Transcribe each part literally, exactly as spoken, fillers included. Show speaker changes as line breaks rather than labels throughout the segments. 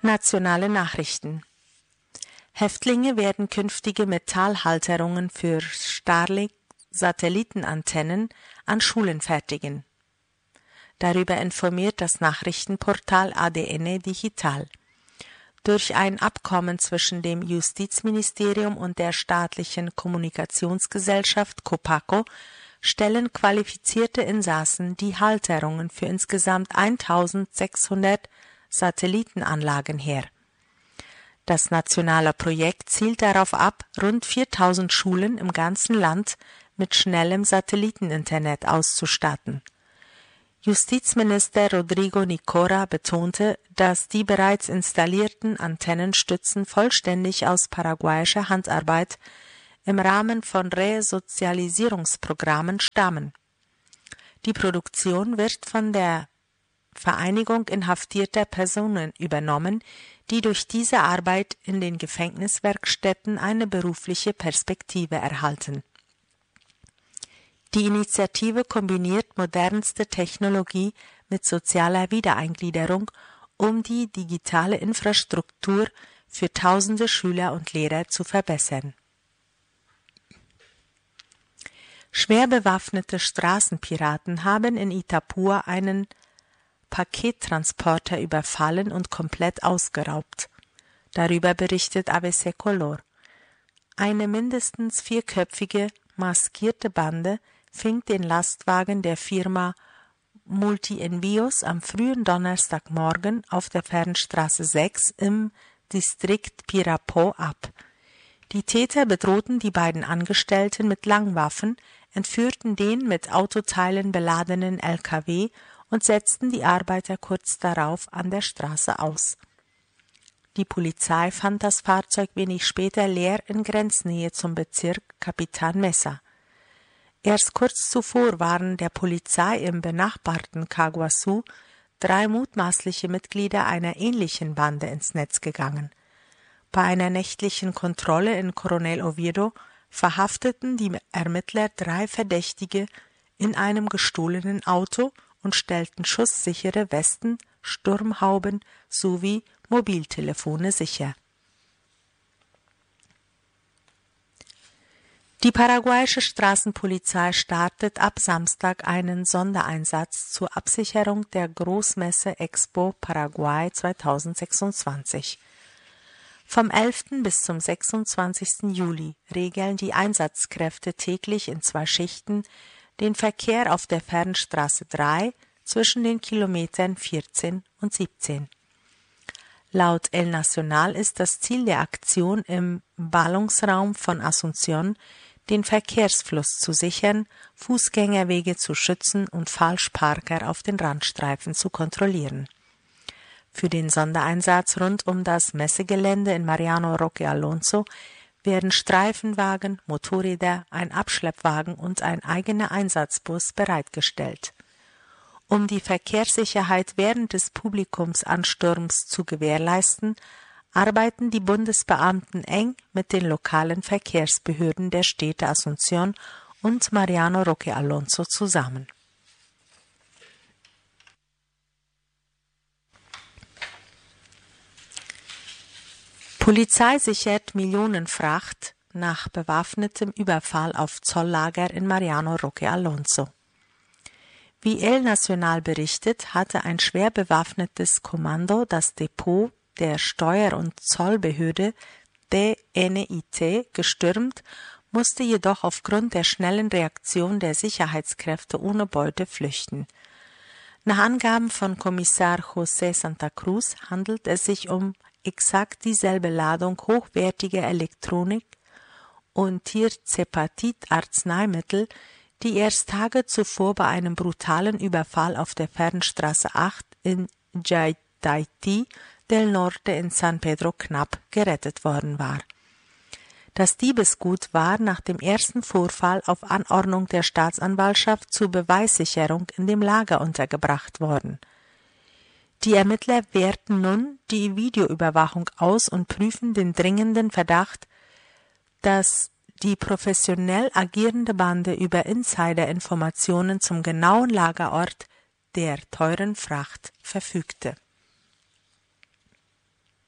Nationale Nachrichten. Häftlinge werden künftige Metallhalterungen für Starlink-Satellitenantennen an Schulen fertigen. Darüber informiert das Nachrichtenportal A D N Digital. Durch ein Abkommen zwischen dem Justizministerium und der staatlichen Kommunikationsgesellschaft COPACO stellen qualifizierte Insassen die Halterungen für insgesamt eintausendsechshundert Satellitenanlagen her. Das nationale Projekt zielt darauf ab, rund viertausend Schulen im ganzen Land mit schnellem Satelliteninternet auszustatten. Justizminister Rodrigo Nicora betonte, dass die bereits installierten Antennenstützen vollständig aus paraguayischer Handarbeit im Rahmen von Resozialisierungsprogrammen stammen. Die Produktion wird von der Vereinigung inhaftierter Personen übernommen, die durch diese Arbeit in den Gefängniswerkstätten eine berufliche Perspektive erhalten. Die Initiative kombiniert modernste Technologie mit sozialer Wiedereingliederung, um die digitale Infrastruktur für tausende Schüler und Lehrer zu verbessern. Schwer bewaffnete Straßenpiraten haben in Itapúa einen Pakettransporter überfallen und komplett ausgeraubt. Darüber berichtet A B C Color. Eine mindestens vierköpfige, maskierte Bande fing den Lastwagen der Firma Multi-Envíos am frühen Donnerstagmorgen auf der Fernstraße sechs im Distrikt Pirapó ab. Die Täter bedrohten die beiden Angestellten mit Langwaffen, entführten den mit Autoteilen beladenen L K W und setzten die Arbeiter kurz darauf an der Straße aus. Die Polizei fand das Fahrzeug wenig später leer in Grenznähe zum Bezirk Capitán Mesa. Erst kurz zuvor waren der Polizei im benachbarten Caguazú drei mutmaßliche Mitglieder einer ähnlichen Bande ins Netz gegangen. Bei einer nächtlichen Kontrolle in Coronel Oviedo verhafteten die Ermittler drei Verdächtige in einem gestohlenen Auto und stellten schusssichere Westen, Sturmhauben sowie Mobiltelefone sicher. Die paraguayische Straßenpolizei startet ab Samstag einen Sondereinsatz zur Absicherung der Großmesse Expo Paraguay zweitausendsechsundzwanzig. Vom elften bis zum sechsundzwanzigsten Juli regeln die Einsatzkräfte täglich in zwei Schichten den Verkehr auf der Fernstraße drei zwischen den Kilometern vierzehn und siebzehn. Laut El Nacional ist das Ziel der Aktion im Ballungsraum von Asunción, den Verkehrsfluss zu sichern, Fußgängerwege zu schützen und Falschparker auf den Randstreifen zu kontrollieren. Für den Sondereinsatz rund um das Messegelände in Mariano Roque Alonso werden Streifenwagen, Motorräder, ein Abschleppwagen und ein eigener Einsatzbus bereitgestellt. Um die Verkehrssicherheit während des Publikumsansturms zu gewährleisten, arbeiten die Bundesbeamten eng mit den lokalen Verkehrsbehörden der Städte Asunción und Mariano Roque Alonso zusammen. Polizei sichert Millionenfracht nach bewaffnetem Überfall auf Zolllager in Mariano Roque Alonso. Wie El Nacional berichtet, hatte ein schwer bewaffnetes Kommando das Depot der Steuer- und Zollbehörde D N I T gestürmt, musste jedoch aufgrund der schnellen Reaktion der Sicherheitskräfte ohne Beute flüchten. Nach Angaben von Kommissar José Santa Cruz handelt es sich um exakt dieselbe Ladung hochwertiger Elektronik und Tierzepatit-Arzneimittel, die erst Tage zuvor bei einem brutalen Überfall auf der Fernstraße acht in Jaytaytí del Norte in San Pedro knapp gerettet worden war. Das Diebesgut war nach dem ersten Vorfall auf Anordnung der Staatsanwaltschaft zur Beweissicherung in dem Lager untergebracht worden. Die Ermittler werten nun die Videoüberwachung aus und prüfen den dringenden Verdacht, dass die professionell agierende Bande über Insider-Informationen zum genauen Lagerort der teuren Fracht verfügte.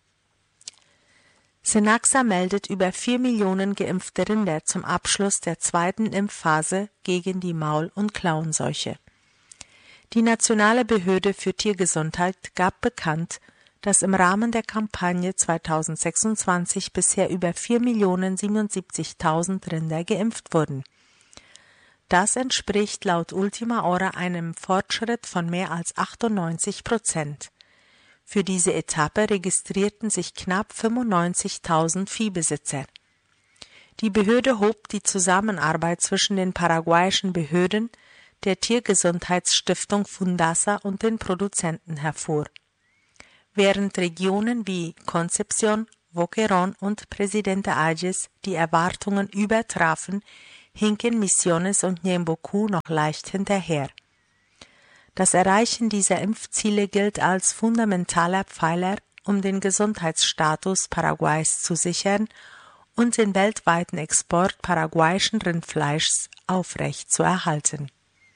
Synaxa meldet über vier Millionen geimpfte Rinder zum Abschluss der zweiten Impfphase gegen die Maul- und Klauenseuche. Die Nationale Behörde für Tiergesundheit gab bekannt, dass im Rahmen der Kampagne zweitausendsechsundzwanzig bisher über vier Millionen siebenundsiebzigtausend Rinder geimpft wurden. Das entspricht laut Ultima Hora einem Fortschritt von mehr als achtundneunzig Prozent. Für diese Etappe registrierten sich knapp fünfundneunzigtausend Viehbesitzer. Die Behörde hob die Zusammenarbeit zwischen den paraguayischen Behörden, der Tiergesundheitsstiftung Fundasa und den Produzenten hervor. Während Regionen wie Concepción, Boquerón und Presidente Ayes die Erwartungen übertrafen, hinken Misiones und Ñemboku noch leicht hinterher. Das Erreichen dieser Impfziele gilt als fundamentaler Pfeiler, um den Gesundheitsstatus Paraguays zu sichern und den weltweiten Export paraguayischen Rindfleischs aufrechtzuerhalten.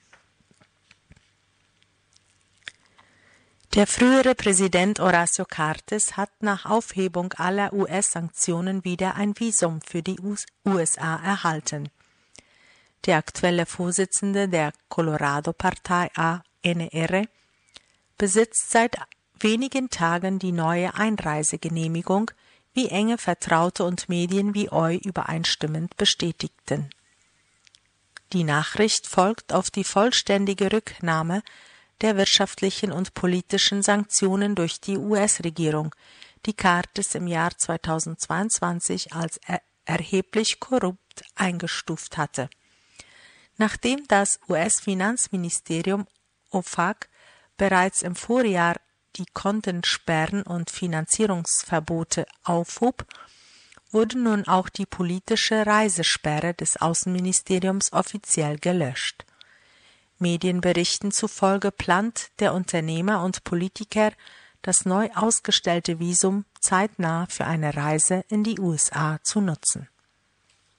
Der frühere Präsident Horacio Cartes hat nach Aufhebung aller U S-Sanktionen wieder ein Visum für die U S A erhalten. Der aktuelle Vorsitzende der Colorado-Partei A N R besitzt seit wenigen Tagen die neue Einreisegenehmigung, wie enge Vertraute und Medien wie O I übereinstimmend bestätigten. Die Nachricht folgt auf die vollständige Rücknahme der wirtschaftlichen und politischen Sanktionen durch die U S-Regierung, die Cartes im Jahr zweitausendzweiundzwanzig als er erheblich korrupt eingestuft hatte. Nachdem das U S-Finanzministerium O F A C bereits im Vorjahr die Kontensperren und Finanzierungsverbote aufhob, wurde nun auch die politische Reisesperre des Außenministeriums offiziell gelöscht. Medienberichten zufolge plant der Unternehmer und Politiker, das neu ausgestellte Visum zeitnah für eine Reise in die U S A zu nutzen.